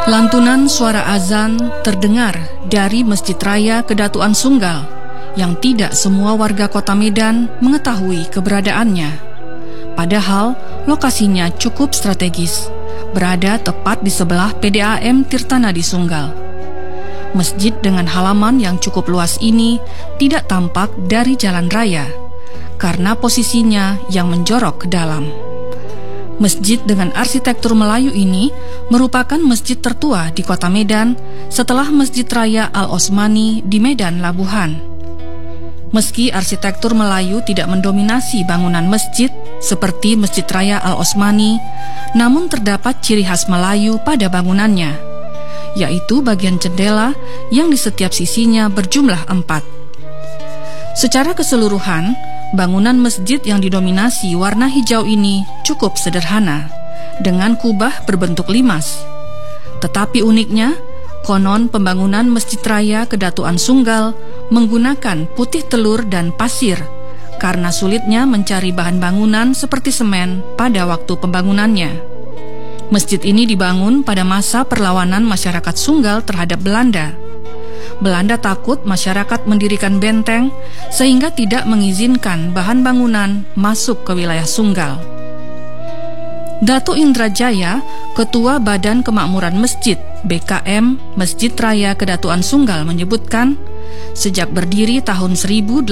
Lantunan suara azan terdengar dari Masjid Raya Kedatuan Sunggal yang tidak semua warga kota Medan mengetahui keberadaannya. Padahal lokasinya cukup strategis, berada tepat di sebelah PDAM Tirtanadi Sunggal. Masjid dengan halaman yang cukup luas ini tidak tampak dari jalan raya karena posisinya yang menjorok ke dalam. Masjid dengan arsitektur Melayu ini merupakan masjid tertua di kota Medan setelah Masjid Raya Al-Osmani di Medan Labuhan. Meski arsitektur Melayu tidak mendominasi bangunan masjid seperti Masjid Raya Al-Osmani, namun terdapat ciri khas Melayu pada bangunannya, yaitu bagian jendela yang di setiap sisinya berjumlah 4. Secara keseluruhan, bangunan masjid yang didominasi warna hijau ini cukup sederhana, dengan kubah berbentuk limas. Tetapi uniknya, konon pembangunan Masjid Raya Kedatuan Sunggal menggunakan putih telur dan pasir karena sulitnya mencari bahan bangunan seperti semen pada waktu pembangunannya. Masjid ini dibangun pada masa perlawanan masyarakat Sunggal terhadap Belanda. Belanda takut masyarakat mendirikan benteng sehingga tidak mengizinkan bahan bangunan masuk ke wilayah Sunggal. Datuk Indrajaya, Ketua Badan Kemakmuran Masjid BKM Masjid Raya Kedatuan Sunggal menyebutkan, sejak berdiri tahun 1886,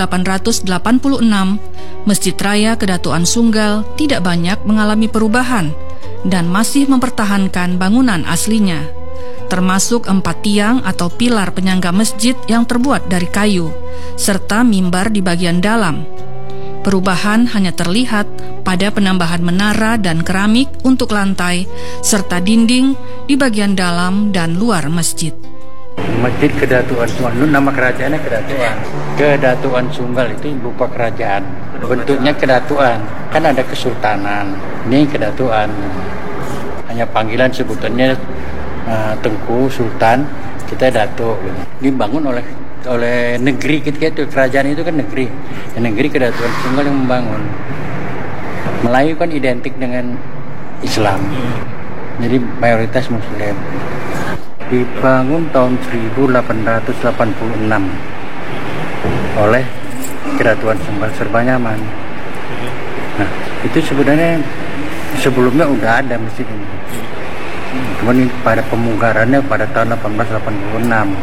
Masjid Raya Kedatuan Sunggal tidak banyak mengalami perubahan dan masih mempertahankan bangunan aslinya, termasuk 4 tiang atau pilar penyangga masjid yang terbuat dari kayu, serta mimbar di bagian dalam. Perubahan hanya terlihat pada penambahan menara dan keramik untuk lantai, serta dinding di bagian dalam dan luar masjid. Masjid Kedatuan Sunggal, nama kerajaannya Kedatuan. Kedatuan Sunggal itu berupa kerajaan, bentuknya kedatuan, kan ada kesultanan, ini kedatuan. Hanya panggilan sebutannya Tengku Sultan, kita Datuk. Dibangun oleh negeri kita itu, kerajaan itu kan negeri. Negeri Kedatuan Sunggal yang membangun. Melayu kan identik dengan Islam, jadi mayoritas Muslim. Dibangun tahun 1886 oleh Kedatuan Sunggal Serbanyaman. Nah, itu sebenarnya sebelumnya udah ada masjid ini. Cuman ini pada pemugarannya pada tahun 1886.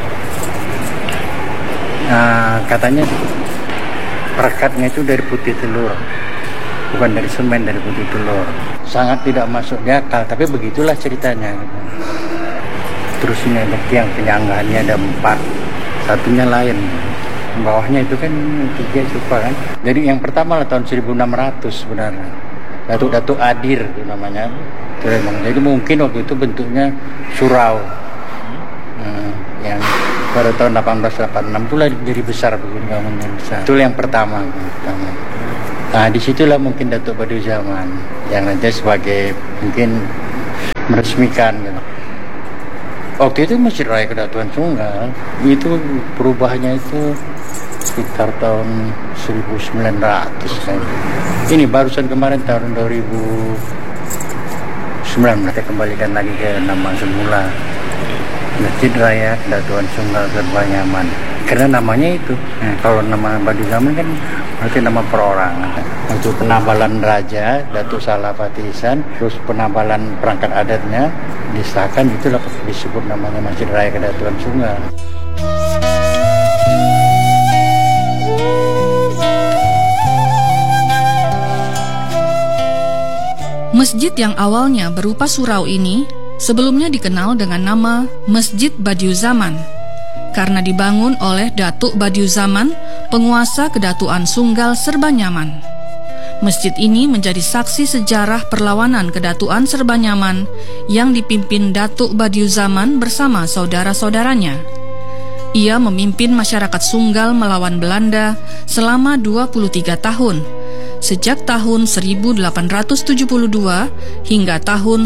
Katanya perekatnya itu dari putih telur, bukan dari semen, dari putih telur. Sangat tidak masuk di akal, tapi begitulah ceritanya. Terus ini ada tiang penyanggaannya ada 4, satunya lain. Bawahnya itu kan 3 supa kan. Jadi yang pertama lah tahun 1600 sebenarnya. Datuk Adir itu namanya. Jadi mungkin waktu itu bentuknya surau. Yang pada tahun 1886 itulah jadi besar begini, bangunnya besar. Itu yang pertama. Nah, disitulah mungkin Datuk Badiuzaman yang nanti sebagai mungkin meresmikan. Gitu. Waktu itu Masjid Raya Kedatuan Sunggal itu perubahannya itu sekitar tahun 1900 kan. Ini barusan kemarin tahun 2019 kita kembalikan lagi ke nama semula, Masjid Raya Kedatuan Sunggal Serbanyaman. Karena namanya itu, kalau nama Badiuzaman kan berarti nama perorangan. Untuk penabalan raja Datuk Salah Fatih Ihsan, terus penabalan perangkat adatnya disahkan, itulah disebut namanya Masjid Raya Kedatuan Sunggal. Masjid yang awalnya berupa surau ini sebelumnya dikenal dengan nama Masjid Badiuzaman karena dibangun oleh Datuk Badiuzaman, penguasa Kedatuan Sunggal Serbanyaman. Masjid ini menjadi saksi sejarah perlawanan Kedatuan Serbanyaman yang dipimpin Datuk Badiuzaman bersama saudara-saudaranya. Ia memimpin masyarakat Sunggal melawan Belanda selama 23 tahun, sejak tahun 1872 hingga tahun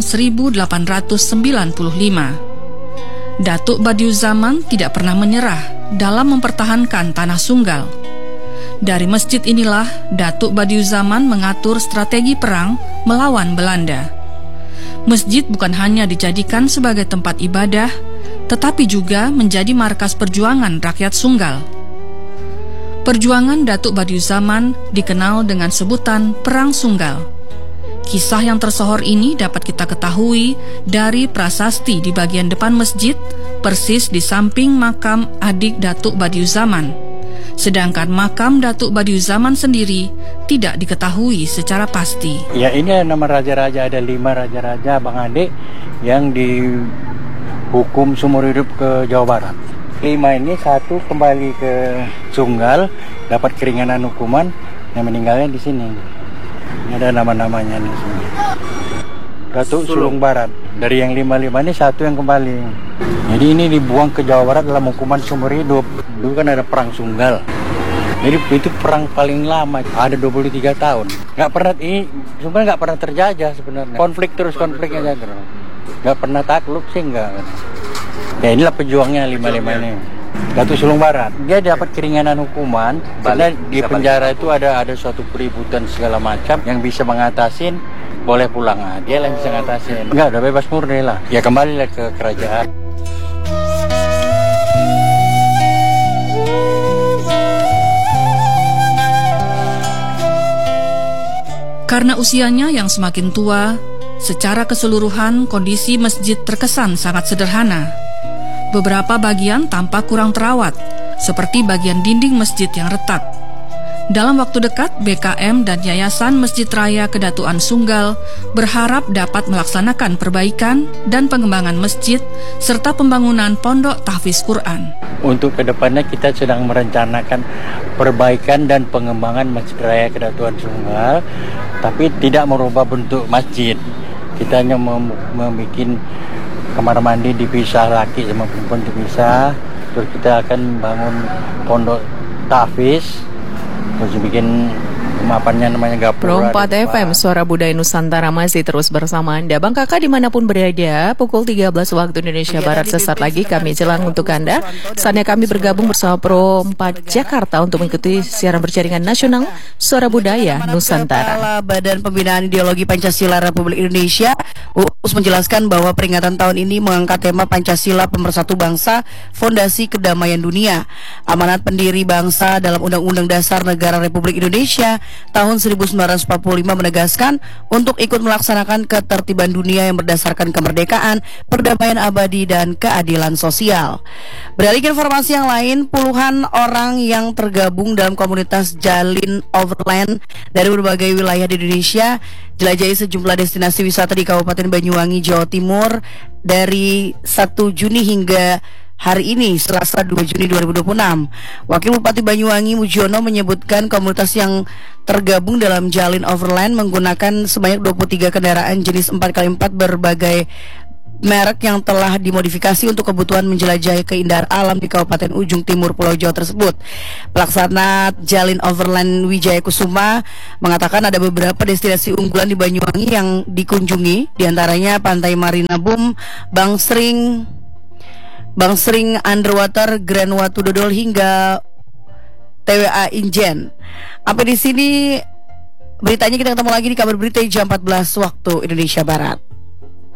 1895. Datuk Badiuzaman tidak pernah menyerah dalam mempertahankan tanah Sunggal. Dari masjid inilah Datuk Badiuzaman mengatur strategi perang melawan Belanda. Masjid bukan hanya dijadikan sebagai tempat ibadah, tetapi juga menjadi markas perjuangan rakyat Sunggal. Perjuangan Datuk Badiuzzzaman dikenal dengan sebutan Perang Sunggal. Kisah yang tersohor ini dapat kita ketahui dari prasasti di bagian depan masjid, persis di samping makam adik Datuk Badiuzzzaman. Sedangkan makam Datuk Badiuzzzaman sendiri tidak diketahui secara pasti. Ya, ini nama raja-raja, ada 5 raja-raja Bang Adik yang dihukum seumur hidup ke Jawa Barat. 5 ini, 1 kembali ke Sunggal, dapat keringanan hukuman, yang meninggalnya di sini. Ini ada nama-namanya nih. Datuk Sulung Barat. Dari yang 5 ini 1 yang kembali. Jadi ini dibuang ke Jawa Barat dalam hukuman seumur hidup. Dulu kan ada perang Sunggal. Jadi itu perang paling lama, ada 23 tahun. Sebenarnya nggak pernah terjajah sebenarnya. Konflik aja terus. Nggak pernah takluk sih nggak. Ya inilah pejuangnya 5 ini. Datuk Sulung Barat. Dia dapat keringanan hukuman karena di penjara itu ada suatu keributan segala macam yang bisa mengatasin, boleh pulang. Dia yang bisa ngatasin. Enggak, udah bebas murni lah. Ya kembali ke kerajaan. Karena usianya yang semakin tua, secara keseluruhan kondisi masjid terkesan sangat sederhana. Beberapa bagian tampak kurang terawat, seperti bagian dinding masjid yang retak. Dalam waktu dekat, BKM dan Yayasan Masjid Raya Kedatuan Sunggal berharap dapat melaksanakan perbaikan dan pengembangan masjid serta pembangunan pondok tahfiz Quran. Untuk kedepannya kita sedang merencanakan perbaikan dan pengembangan Masjid Raya Kedatuan Sunggal, tapi tidak merubah bentuk masjid. Kita hanya membuat kamar mandi dipisah, laki sama perempuan dipisah. Terus kita akan bangun pondok tahfiz. Terus bikin namanya Gapura. 4 FM, Suara Budaya Nusantara masih terus bersama Anda. Bang Kakak dimanapun berada, pukul 13 waktu Indonesia Barat sesaat lagi kami jelang untuk Anda. Saatnya kami bergabung bersama Pro 4 Jakarta untuk mengikuti siaran berjaringan nasional Suara Budaya Nusantara. Kepala Badan Pembinaan Ideologi Pancasila Republik Indonesia UUS menjelaskan bahwa peringatan tahun ini mengangkat tema Pancasila Pemersatu Bangsa, Fondasi Kedamaian Dunia. Amanat pendiri bangsa dalam Undang-Undang Dasar Negara Republik Indonesia tahun 1945 menegaskan untuk ikut melaksanakan ketertiban dunia yang berdasarkan kemerdekaan, perdamaian abadi, dan keadilan sosial. Beralih ke informasi yang lain, puluhan orang yang tergabung dalam komunitas Jalin Overland dari berbagai wilayah di Indonesia jelajahi sejumlah destinasi wisata di Kabupaten Banyuwangi, Jawa Timur dari 1 Juni hingga hari ini, Selasa 2 Juni 2026. Wakil Bupati Banyuwangi Mujiono menyebutkan komunitas yang tergabung dalam Jalin Overland menggunakan sebanyak 23 kendaraan jenis 4x4 berbagai merek yang telah dimodifikasi untuk kebutuhan menjelajahi keindahan alam di Kabupaten Ujung Timur Pulau Jawa tersebut. Pelaksana Jalin Overland Wijaya Kusuma mengatakan ada beberapa destinasi unggulan di Banyuwangi yang dikunjungi, diantaranya Pantai Marina Boom, Bangsering Underwater, Grand Watu Dodol hingga TWA Injen. Sampai di sini beritanya, kita ketemu lagi di kabar berita jam 14 waktu Indonesia Barat.